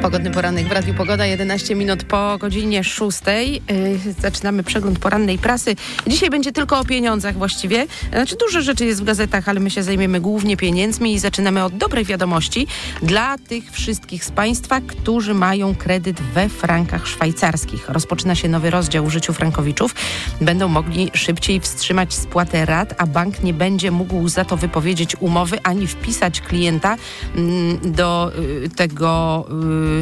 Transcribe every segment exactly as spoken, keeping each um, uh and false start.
Pogodny poranek w Radiu Pogoda, jedenaście minut po godzinie szóstej. Yy, zaczynamy przegląd porannej prasy. Dzisiaj będzie tylko o pieniądzach właściwie. Znaczy dużo rzeczy jest w gazetach, ale my się zajmiemy głównie pieniędzmi i zaczynamy od dobrej wiadomości dla tych wszystkich z Państwa, którzy mają kredyt we frankach szwajcarskich. Rozpoczyna się nowy rozdział w życiu frankowiczów. Będą mogli szybciej wstrzymać spłatę rat, a bank nie będzie mógł za to wypowiedzieć umowy ani wpisać klienta mm, do y, tego y,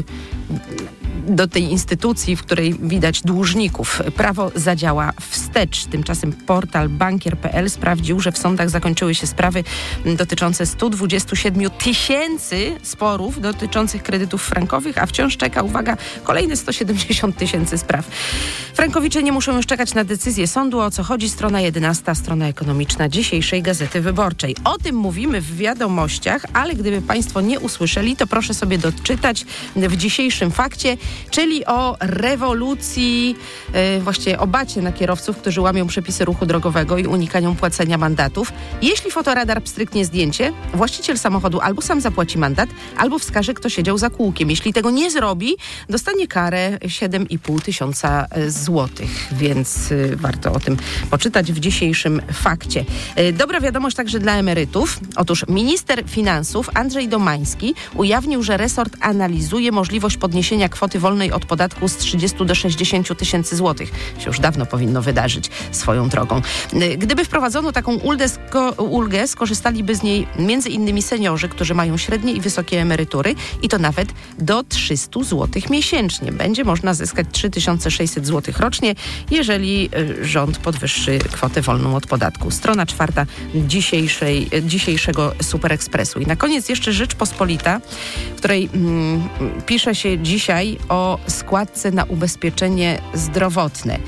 do tej instytucji, w której widać dłużników. Prawo zadziała wstecz. Tymczasem portal bankier kropka pe el sprawdził, że w sądach zakończyły się sprawy dotyczące stu dwudziestu siedmiu tysięcy sporów dotyczących kredytów frankowych, a wciąż czeka, uwaga, kolejne sto siedemdziesiąt tysięcy spraw. Frankowicze nie muszą już czekać na decyzję sądu. O co chodzi? Strona jedenasta, strona ekonomiczna dzisiejszej Gazety Wyborczej. O tym mówimy w wiadomościach, ale gdyby Państwo nie usłyszeli, to proszę sobie doczytać w dzisiejszym fakcie, czyli o rewolucji, yy, właściwie o bacie na kierowców, którzy łamią przepisy ruchu drogowego i unikają płacenia mandatów. Jeśli fotoradar pstryknie zdjęcie, właściciel samochodu albo sam zapłaci mandat, albo wskaże, kto siedział za kółkiem. Jeśli tego nie zrobi, dostanie karę siedem i pół tysiąca złotych, więc yy, warto o tym poczytać w dzisiejszym fakcie. Yy, dobra wiadomość także dla emerytów. Otóż minister finansów Andrzej Domański ujawnił, że resort analizuje możliwość podniesienia kwoty wolnej od podatku z trzydziestu do sześćdziesięciu tysięcy złotych. Się już dawno powinno wydarzyć swoją drogą. Gdyby wprowadzono taką ulgę, sko- ulgę skorzystaliby z niej między innymi seniorzy, którzy mają średnie i wysokie emerytury i to nawet do trzystu złotych miesięcznie. Będzie można zyskać trzy tysiące sześćset złotych rocznie, jeżeli rząd podwyższy kwotę wolną od podatku. Strona czwarta dzisiejszej, dzisiejszego Super Expressu. I na koniec jeszcze Rzeczpospolita, w której mm, pisze się dzisiaj o składce na ubezpieczenie zdrowotne.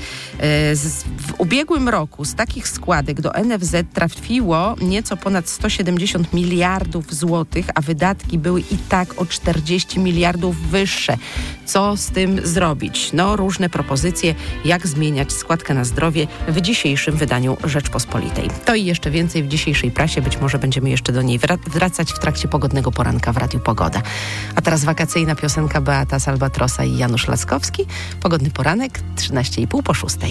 W ubiegłym roku z takich składek do en ef zet trafiło nieco ponad sto siedemdziesiąt miliardów złotych, a wydatki były i tak o czterdzieści miliardów wyższe. Co z tym zrobić? No, różne propozycje, jak zmieniać składkę na zdrowie w dzisiejszym wydaniu Rzeczpospolitej. To i jeszcze więcej w dzisiejszej prasie. Być może będziemy jeszcze do niej wracać w trakcie pogodnego poranka w Radiu Pogoda. A teraz wakacyjna piosenka Beata z Albatrosa i Janusz Laskowski. Pogodny poranek, trzynaście i pół po szóstej.